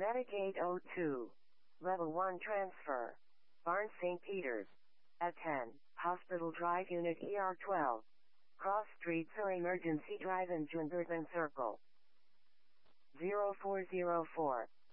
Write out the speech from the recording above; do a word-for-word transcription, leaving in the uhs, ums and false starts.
Medicaid oh two. Level one transfer. Barnes Saint Peter's. At ten. Hospital Drive Unit E R twelve. Cross Street for Emergency Drive in Junberthan Circle. zero four zero four.